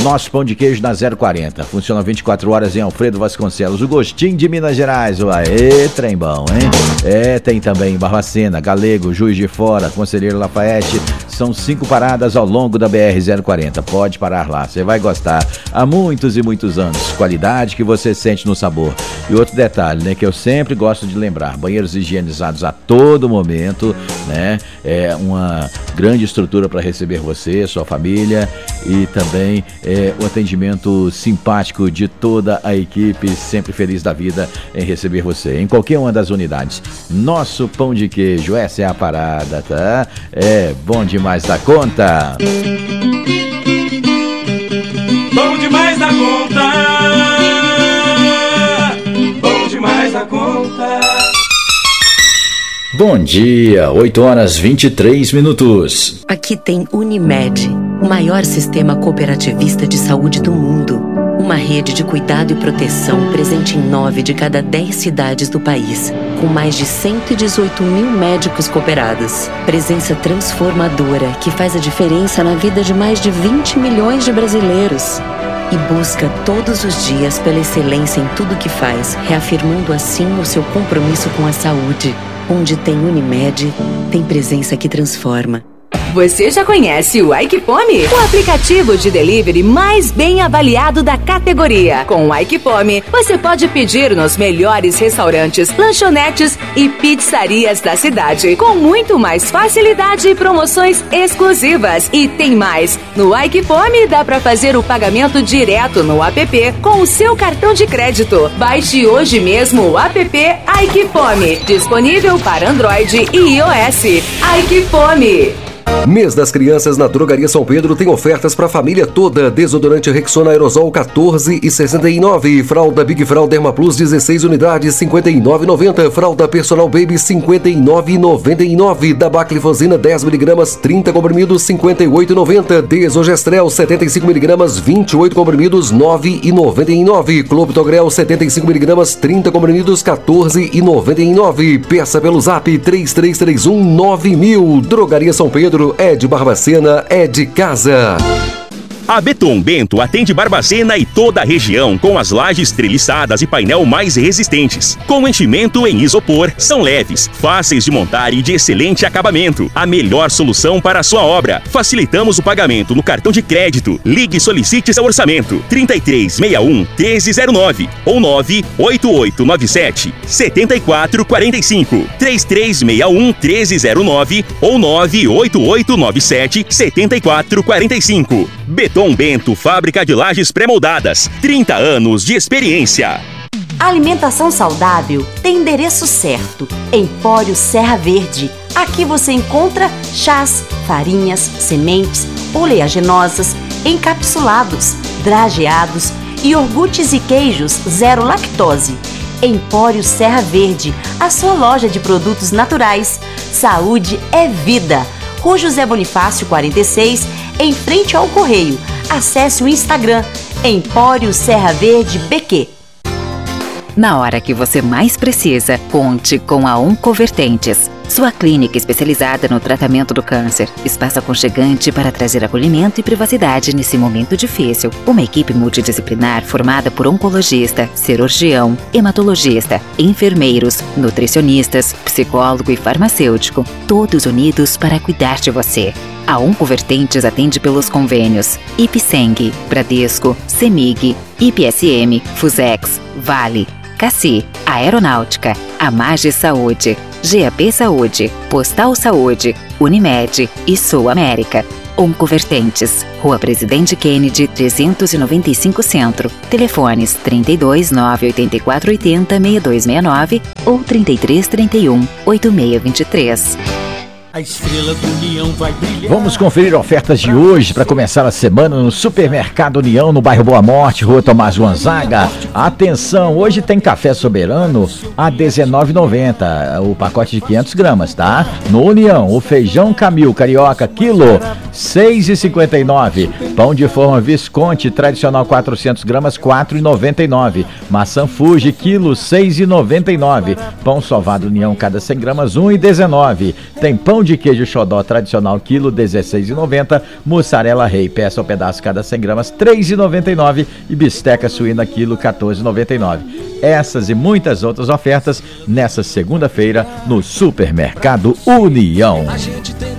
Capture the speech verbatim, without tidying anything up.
Nosso pão de queijo na zero quarenta. Funciona vinte e quatro horas em Alfredo Vasconcelos. O gostinho de Minas Gerais. Aê, trem bom, hein? É, tem também Barbacena, Galego, Juiz de Fora, Conselheiro Lafayette. São cinco paradas ao longo da B R zero quarenta. Pode parar lá, você vai gostar. Há muitos e muitos anos. Qualidade que você sente no sabor. E outro detalhe, né, que eu sempre gosto de lembrar. Banheiros higienizados a todo momento, né? É uma grande estrutura para receber você, sua família. E também é, o atendimento simpático de toda a equipe, sempre feliz da vida em receber você, em qualquer uma das unidades. Nosso pão de queijo, essa é a parada, tá? É bom demais da conta. Bom demais da conta. Bom demais da conta. Bom dia, oito horas e vinte e três minutos. Aqui tem Unimed, o maior sistema cooperativista de saúde do mundo. Uma rede de cuidado e proteção presente em nove de cada dez cidades do país, com mais de cento e dezoito mil médicos cooperados. Presença transformadora que faz a diferença na vida de mais de vinte milhões de brasileiros. E busca todos os dias pela excelência em tudo que faz, reafirmando assim o seu compromisso com a saúde. Onde tem Unimed, tem presença que transforma. Você já conhece o Aikipome? O aplicativo de delivery mais bem avaliado da categoria. Com o Aikipome, você pode pedir nos melhores restaurantes, lanchonetes e pizzarias da cidade, com muito mais facilidade e promoções exclusivas. E tem mais! No Aikipome dá para fazer o pagamento direto no app com o seu cartão de crédito. Baixe hoje mesmo o app Aikipome, disponível para Android e iOS. Aikipome. Mês das Crianças na Drogaria São Pedro tem ofertas para a família toda. Desodorante Rexona Aerosol quatorze e sessenta e nove. Fralda Big Fralda Derma Plus dezesseis unidades cinquenta e nove e noventa. Fralda Personal Baby cinquenta e nove e noventa e nove. Da Baclifosina dez miligramas trinta comprimidos cinquenta e oito e noventa. Desogestrel setenta e cinco miligramas vinte e oito comprimidos nove e noventa e nove. Clopidogrel setenta e cinco miligramas trinta comprimidos quatorze e noventa e nove. Peça pelo Zap três três três um nove mil. Drogaria São Pedro é de Barbacena, é de casa. A Beton Bento atende Barbacena e toda a região com as lajes treliçadas e painel mais resistentes. Com enchimento em isopor, são leves, fáceis de montar e de excelente acabamento. A melhor solução para a sua obra. Facilitamos o pagamento no cartão de crédito. Ligue e solicite seu orçamento. trinta e três sessenta e um, treze zero nove ou nove oito oito nove sete, sete quatro quatro cinco. três três seis um, treze zero nove ou nove oito oito nove sete, sete quatro quatro cinco. Beton Bento, fábrica de lajes pré-moldadas. trinta anos de experiência. A alimentação saudável tem endereço certo. Empório Serra Verde. Aqui você encontra chás, farinhas, sementes, oleaginosas, encapsulados, drageados, iogurtes e queijos zero lactose. Empório Serra Verde, a sua loja de produtos naturais. Saúde é vida. Rua José Bonifácio quarenta e seis, em frente ao Correio. Acesse o Instagram, Empório Serra Verde B Q. Na hora que você mais precisa, conte com a Oncovertentes. Sua clínica especializada no tratamento do câncer. Espaço aconchegante para trazer acolhimento e privacidade nesse momento difícil. Uma equipe multidisciplinar formada por oncologista, cirurgião, hematologista, enfermeiros, nutricionistas, psicólogo e farmacêutico. Todos unidos para cuidar de você. A Oncovertentes atende pelos convênios Ipseng, Bradesco, Semig, I P S M, Fusex, Vale, Cassi, Aeronáutica, Amage Saúde, G A P Saúde, Postal Saúde, Unimed e Sul América. Oncovertentes, Rua Presidente Kennedy, trezentos e noventa e cinco Centro. Telefones trinta e dois, nove oito quatro oito zero, seis dois seis nove ou trinta e três, trinta e um, oito seis vinte e três. A estrela do União vai brilhar. Vamos conferir ofertas de hoje para começar a semana no Supermercado União, no bairro Boa Morte, Rua Tomás Gonzaga. Atenção, hoje tem café Soberano a dezenove reais e noventa centavos, o pacote de quinhentas gramas, tá? No União, o feijão Camil Carioca, quilo, seis reais e cinquenta e nove centavos. Pão de forma Visconti, tradicional quatrocentas gramas, quatro reais e noventa e nove centavos. Maçã Fuji, quilo, seis reais e noventa e nove centavos. Pão sovado União, cada cem gramas, um real e dezenove centavos. Tem pão de queijo xodó tradicional, quilo dezesseis reais e noventa centavos. Mussarela rei, peça ou pedaço cada cem gramas, três reais e noventa e nove centavos. E bisteca suína, quilo, quatorze reais e noventa e nove centavos. Essas e muitas outras ofertas nessa segunda-feira no Supermercado União. A gente tem